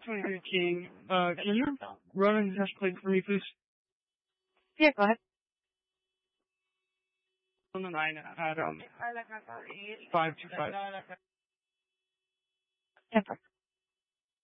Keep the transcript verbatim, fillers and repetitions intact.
twenty-three King. Uh, can you run and test plate for me, please? Yeah, go ahead. On the nine at um five two five. Yeah,